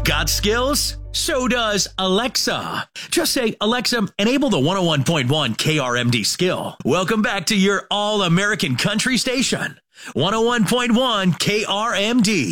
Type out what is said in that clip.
Got skills? So does Alexa. Just say, Alexa, enable the 101.1 KRMD skill. Welcome back to your all-American country station, 101.1 KRMD.